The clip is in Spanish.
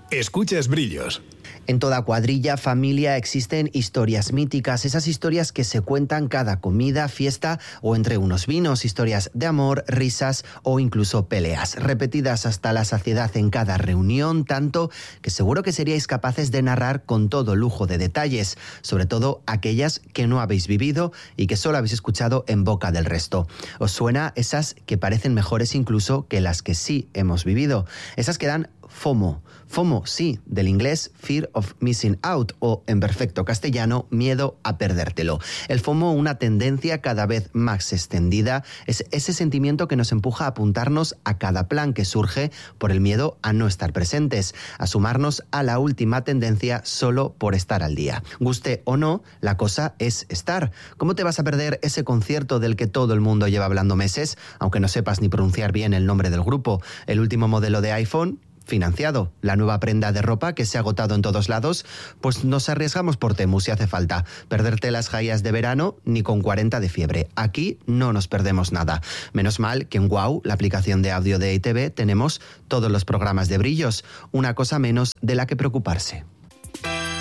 Escuchas Brillos. En toda cuadrilla, familia, existen historias míticas, esas historias que se cuentan cada comida, fiesta o entre unos vinos, historias de amor, risas o incluso peleas, repetidas hasta la saciedad en cada reunión, tanto que seguro que seríais capaces de narrar con todo lujo de detalles, sobre todo aquellas que no habéis vivido y que solo habéis escuchado en boca del resto. ¿Os suena esas que parecen mejores incluso que las que sí hemos vivido? Esas que dan FOMO. FOMO, sí, del inglés Fear of Missing Out o, en perfecto castellano, miedo a perdértelo. El FOMO, una tendencia cada vez más extendida, es ese sentimiento que nos empuja a apuntarnos a cada plan que surge por el miedo a no estar presentes, a sumarnos a la última tendencia solo por estar al día. Guste o no, la cosa es estar. ¿Cómo te vas a perder ese concierto del que todo el mundo lleva hablando meses, aunque no sepas ni pronunciar bien el nombre del grupo? El último modelo de iPhone financiado, la nueva prenda de ropa que se ha agotado en todos lados, pues nos arriesgamos por Temu si hace falta. Perderte las jaias de verano ni con 40 de fiebre. Aquí no nos perdemos nada. Menos mal que en Wow, la aplicación de audio de ITV, tenemos todos los programas de Brillos. Una cosa menos de la que preocuparse.